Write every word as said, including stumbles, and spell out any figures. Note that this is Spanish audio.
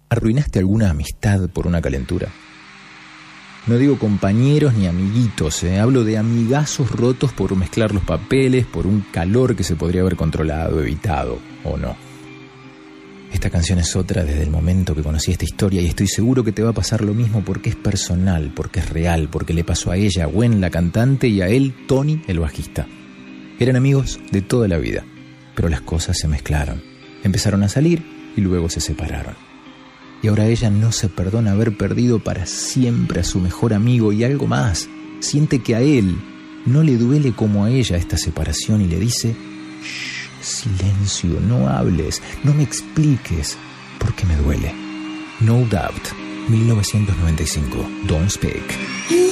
¿Arruinaste alguna amistad por una calentura? No digo compañeros ni amiguitos, ¿eh? Hablo de amigazos rotos por mezclar los papeles, por un calor que se podría haber controlado, evitado, o no. Esta canción es otra desde el momento que conocí esta historia y estoy seguro que te va a pasar lo mismo porque es personal, porque es real, porque le pasó a ella, Gwen, la cantante, y a él, Tony, el bajista. Eran amigos de toda la vida, pero las cosas se mezclaron. Empezaron a salir y luego se separaron. Y ahora ella no se perdona haber perdido para siempre a su mejor amigo y algo más. Siente que a él no le duele como a ella esta separación y le dice: shh, silencio, no hables, no me expliques, porque me duele. No Doubt, mil novecientos noventa y cinco, Don't Speak.